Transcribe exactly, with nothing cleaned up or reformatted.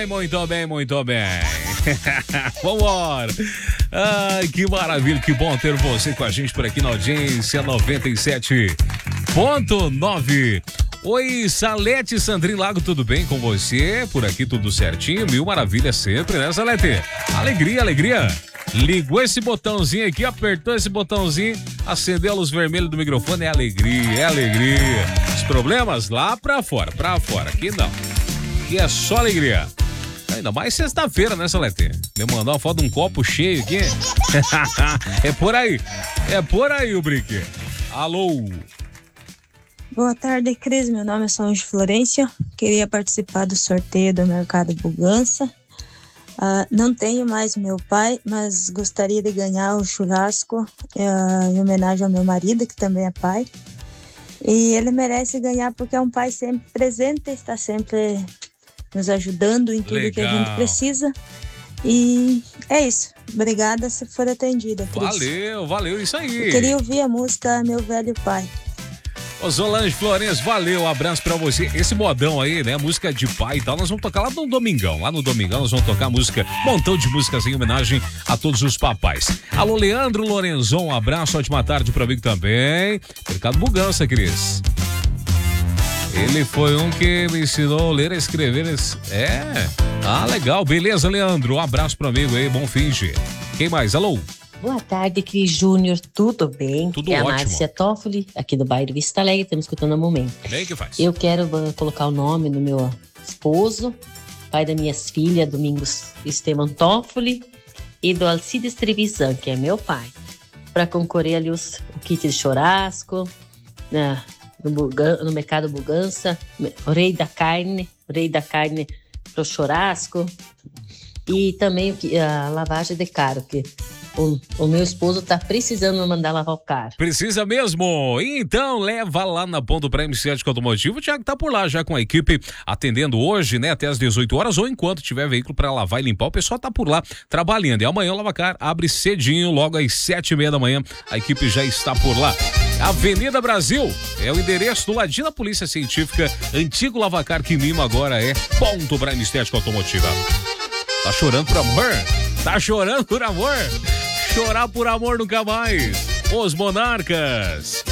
Muito bem, muito bem. Vambora. Ai, que maravilha, que bom ter você com a gente por aqui na audiência noventa e sete ponto nove. Oi, Salete Sandrin Lago, tudo bem com você? Por aqui tudo certinho, mil maravilhas sempre, né, Salete? Alegria, alegria. Ligou esse botãozinho aqui, apertou esse botãozinho, acendeu a luz vermelha do microfone, é alegria, é alegria. Os problemas lá pra fora, pra fora, aqui não. Aqui é só alegria. Ainda mais sexta-feira, né, Salete? Me mandou uma foto de um copo cheio aqui. É por aí, é por aí o brinque. Alô? Boa tarde, Cris. Meu nome é Solange Florência. Queria participar do sorteio do Mercado Bugança. Uh, não tenho mais meu pai, mas gostaria de ganhar o churrasco uh, em homenagem ao meu marido, que também é pai. E ele merece ganhar porque é um pai sempre presente, está sempre nos ajudando em tudo Legal. Que a gente precisa. E é isso. Obrigada se for atendida, Cris. Valeu, valeu, isso aí. Eu queria ouvir a música Meu Velho Pai. Ô Solange Florencio, valeu, um abraço pra você. Esse modão aí, né, música de pai e tal, nós vamos tocar lá no Domingão. Lá no Domingão nós vamos tocar música, montão de músicas em homenagem a todos os papais. Alô, Leandro Lorenzon, um abraço, ótima tarde pra mim também. Mercado Bugança, Cris. Ele foi um que me ensinou a ler e escrever. É, ah, legal, beleza, Leandro, um abraço pro amigo aí, bom fim de. Quem mais? Alô? Boa tarde, Cris Júnior, tudo bem? Tudo é ótimo. É a Márcia Toffoli, aqui do bairro Vista Alegre, estamos escutando a momento. Bem que faz. Eu quero uh, colocar o nome do meu esposo, pai das minhas filhas, Domingos Esteban Toffoli, e do Alcides Trevisan, que é meu pai, para concorrer ali os, o kit de churrasco, né, no, Bugan, no Mercado Bugança, o rei da carne, o rei da carne pro churrasco, e também a lavagem de carro, que O, o meu esposo tá precisando mandar lavar o carro. Precisa mesmo? Então leva lá na Ponto Prêmio Cinético Automotivo. O Thiago tá por lá já com a equipe atendendo hoje, né? Até às dezoito horas, ou enquanto tiver veículo para lavar e limpar, o pessoal tá por lá trabalhando. E amanhã o Lavacar abre cedinho, logo às sete e meia da manhã. A equipe já está por lá. Avenida Brasil é o endereço do ladinho da Polícia Científica. Antigo Lavacar, que mima agora é Ponto Prêmio Cinético Automotiva. Tá chorando por amor? Tá chorando por amor? Chorar por amor nunca mais. Os Monarcas.